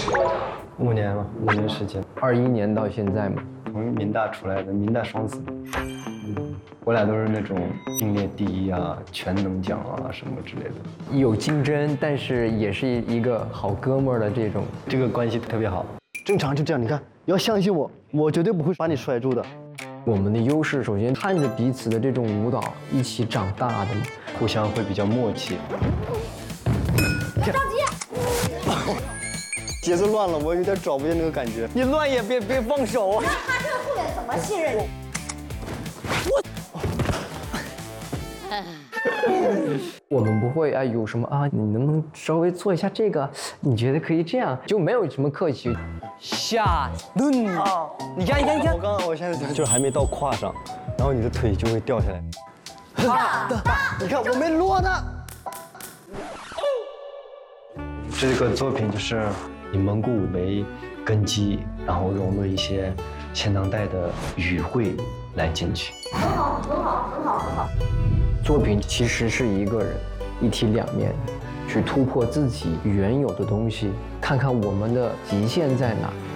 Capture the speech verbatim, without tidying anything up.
五年嘛，五年时间， 二一年到现在嘛， 从民大出来的，民大双子。嗯，我俩都是那种并列第一啊、全能奖啊什么之类的。 有竞争，但是也是一个好哥们儿的这种， 这个关系特别好。 正常就这样，你看，你要相信我，我绝对不会把你甩住的。 我们的优势，首先看着彼此的这种舞蹈一起长大的嘛， 互相会比较默契。 别着急， 节奏乱了，我有点找不见那个感觉。 你乱也别别放手。 那他这个后面怎么信任你？ 我们不会啊，有什么啊？你能不能稍微做一下这个？你觉得可以这样，就没有什么客气。下蹲啊！你看，你看，你看我，刚刚我现在就还没到胯上，然后你的腿就会掉下来。你看我没落呢。 这个作品就是以蒙古舞为根基，然后融入一些现当代的语汇来进去。 很好，很好，很好，很好。 作品其实是一个人一体两面，去突破自己原有的东西，看看我们的极限在哪。